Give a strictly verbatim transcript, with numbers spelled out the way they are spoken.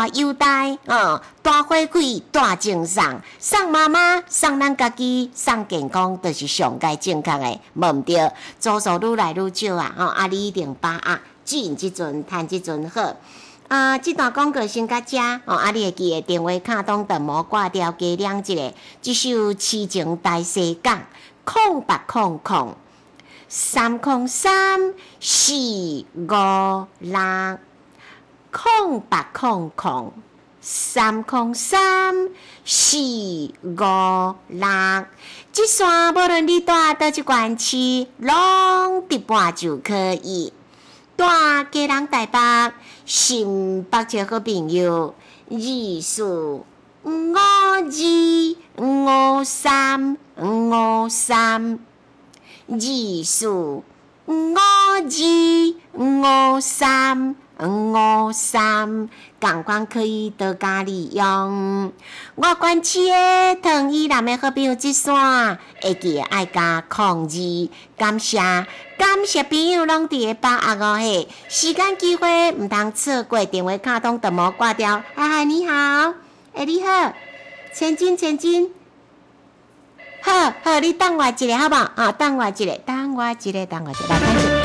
大优待，哦，大回馈，大赠送，送妈妈，送咱家己，送健康，就是上界正确的，无毋对。组数愈来愈少啊，吼、哦，啊，你一定把握，进即阵，趁即阵好。啊，这段广告先到这，哦，啊，你会记得电话卡通电毛挂掉，加两一个，这首痴情大西港，空八空空，三空三四五六，空八空空，三空三四五六，这线无论你住倒一县市，拢一半就可以。大家人台北，新北一好朋友，二四五二五三五三，二四五二五三五三，赶快可以多加利用。我关市的糖衣南的好朋友这线，会记得爱加抗二，感谢。感谢朋友拢伫个把握哦嘿，时间机会唔通错过，电话卡通都无挂掉。嗨嗨，你好，哎你好，千金千金，好好你等我一下好不好？啊，等我一下，等我一下，等我一下，来开始。